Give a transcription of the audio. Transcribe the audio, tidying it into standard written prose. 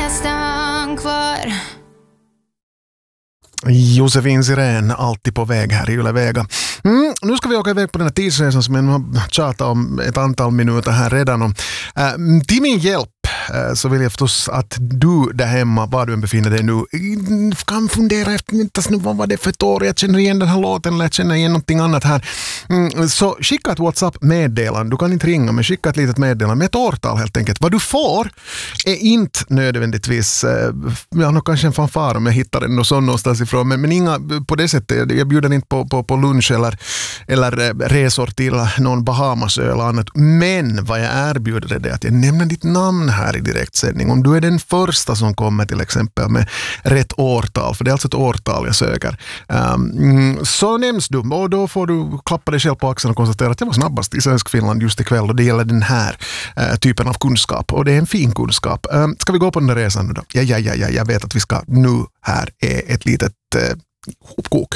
stann kvar. Josefin Sirén, alltid på väg här i Yle Vega. Nu ska vi åka iväg på den här tidsresan som jag har tjatat om ett antal minuter här redan. Och, till min hjälp så vill jag förstås att du där hemma, var du än befinner dig nu, kan fundera efter vad var det för ett år, jag känner igen den här låten eller jag känner igen någonting annat här. Så skicka ett WhatsApp-meddelande, du kan inte ringa men skicka ett litet meddelande med ett årtal helt enkelt. Vad du får är inte nödvändigtvis, jag har nog kanske en fanfar om jag hittar den och så någonstans ifrån, men inga på det sättet, jag bjuder inte på lunch eller resor till någon Bahamasö eller annat, men vad jag erbjuder är det att jag nämner ditt namn här i direktsändning. Om du är den första som kommer till exempel med rätt årtal, för det är alltså ett årtal jag söker, så nämns du och då får du klappa dig själv på axeln och konstatera att jag var snabbast i svensk Finland just ikväll och det gäller den här typen av kunskap och det är en fin kunskap. Ska vi gå på den där resan nu då? Ja, jag vet att vi ska nu här är ett litet hopkok.